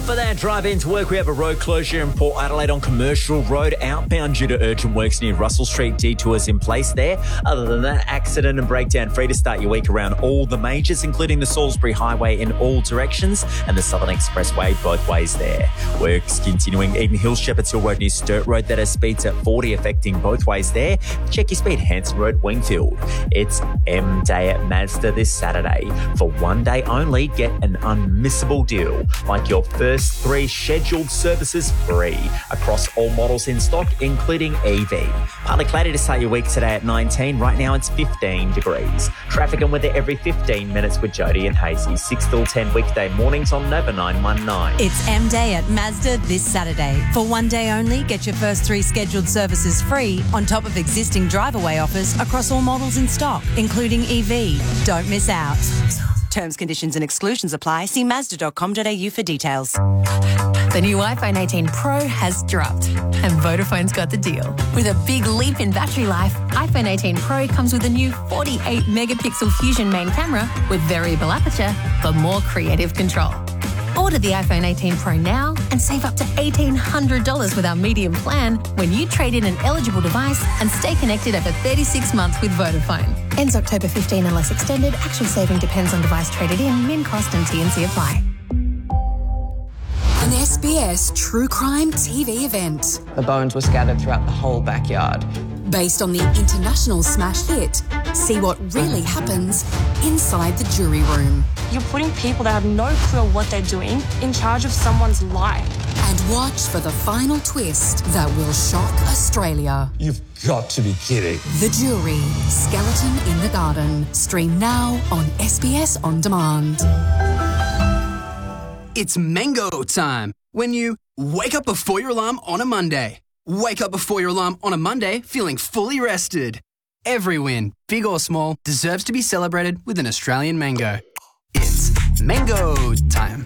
For that drive into work, we have a road closure in Port Adelaide on Commercial Road outbound due to urgent works near Russell Street. Detours in place there. Other than that, accident and breakdown free to start your week around all the majors, including the Salisbury Highway in all directions and the Southern Expressway both ways there. Works continuing Eden Hills, Shepherds Hill Road near Sturt Road. That has speeds at 40 affecting both ways there. Check your speed, Hanson Road, Wingfield. It's M Day at Mazda this Saturday. For one day only, get an unmissable deal. Like your first 3 scheduled services free across all models in stock, including EV. Partly cloudy to start your week today at 19. Right now it's 15 degrees. Traffic and weather every 15 minutes with Jody and Hazy. 6 till 10 weekday mornings on Nova 919. It's M Day at Mazda this Saturday. For one day only, get your first 3 scheduled services free on top of existing drive-away offers across all models in stock, including EV. Don't miss out. Terms, conditions and exclusions apply. See Mazda.com.au for details. The new iPhone 18 Pro has dropped and Vodafone's got the deal. With a big leap in battery life, iPhone 18 Pro comes with a new 48-megapixel Fusion main camera with variable aperture for more creative control. Order the iPhone 18 Pro now and save up to $1,800 with our medium plan when you trade in an eligible device and stay connected over 36 months with Vodafone. Ends October 15 unless extended. Actual saving depends on device traded in. Min cost and T&C apply. An SBS true crime TV event. The bones were scattered throughout the whole backyard. Based on the international smash hit, see what really happens inside the jury room. You're putting people that have no clue what they're doing in charge of someone's life. And watch for the final twist that will shock Australia. You've got to be kidding. The Jury, Skeleton in the Garden. Stream now on SBS On Demand. It's mango time. When you wake up before your alarm on a Monday. Wake up before your alarm on a Monday feeling fully rested. Every win, big or small, deserves to be celebrated with an Australian mango. It's mango time.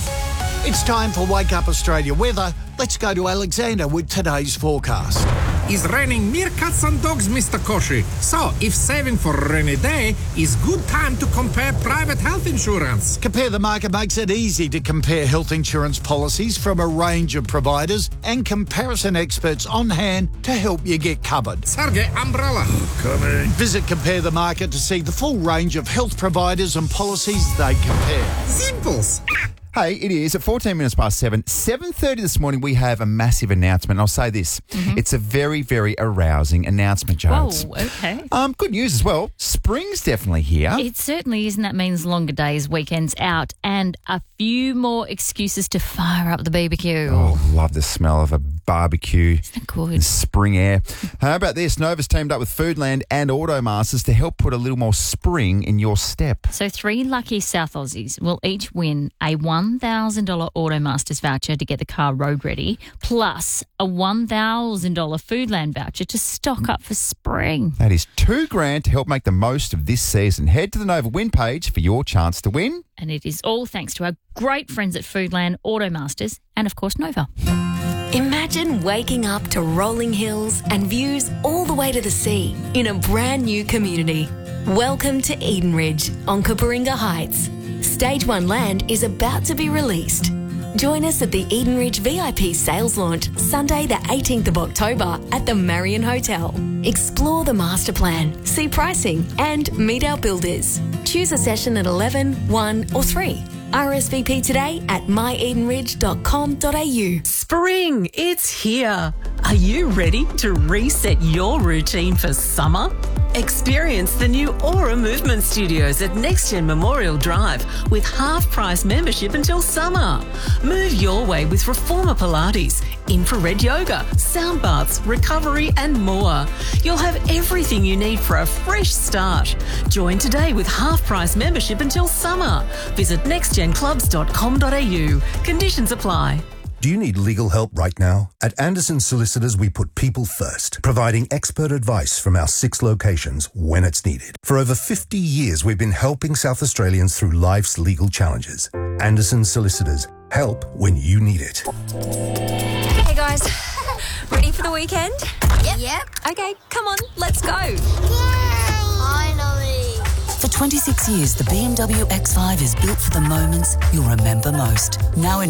It's time for Wake Up Australia weather. Let's go to Alexander with today's forecast. It's raining meerkats and dogs, Mr. Koshi. So, if saving for a rainy day is good time to compare private health insurance. Compare the Market makes it easy to compare health insurance policies from a range of providers and comparison experts on hand to help you get covered. Sergey, umbrella. Coming. Visit Compare the Market to see the full range of health providers and policies they compare. Simples. Hey, it is at 14 minutes past 7. 7:30 this morning, we have a massive announcement. I'll say this. It's a very, very arousing announcement, Jones. Oh, okay. Good news as well. Spring's definitely here. It certainly is, and that means longer days, weekends out, and a few more excuses to fire up the BBQ. Oh, love the smell of a barbecue. Isn't it good? And spring air. How about this? Nova's teamed up with Foodland and Automasters to help put a little more spring in your step. So 3 lucky South Aussies will each win a $1,000 Automasters voucher to get the car road ready, plus a $1,000 Foodland voucher to stock up for spring. That is $2,000 to help make the most of this season. Head to the Nova Win page for your chance to win. And it is all thanks to our great friends at Foodland, Automasters, and of course Nova. Imagine waking up to rolling hills and views all the way to the sea in a brand new community. Welcome to Edenridge on Cooperinga Heights. Stage 1 land is about to be released. Join us at the Edenridge VIP sales launch Sunday the 18th of October at the Marion Hotel. Explore the master plan, see pricing and meet our builders. Choose a session at 11, 1 or 3. RSVP today at myedenridge.com.au. Spring, it's here. Are you ready to reset your routine for summer? Experience the new Aura Movement Studios at NextGen Memorial Drive with half-price membership until summer. Move your way with Reformer Pilates, infrared yoga, sound baths, recovery and more. You'll have everything you need for a fresh start. Join today with half-price membership until summer. Visit nextgenclubs.com.au. Conditions apply. Do you need legal help right now? At Anderson Solicitors, we put people first, providing expert advice from our 6 locations when it's needed. For over 50 years, we've been helping South Australians through life's legal challenges. Anderson Solicitors, help when you need it. Hey guys, ready for the weekend? Yep. Okay, come on, let's go. Finally. For 26 years, the BMW X5 is built for the moments you'll remember most. Now in